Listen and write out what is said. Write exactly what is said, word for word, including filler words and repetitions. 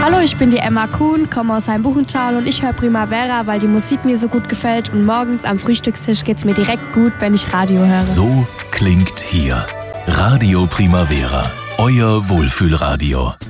Hallo, ich bin die Emma Kuhn, komme aus Heimbuchenthal und ich höre Primavera, weil die Musik mir so gut gefällt und morgens am Frühstückstisch geht's mir direkt gut, wenn ich Radio höre. So klingt hier Radio Primavera, euer Wohlfühlradio.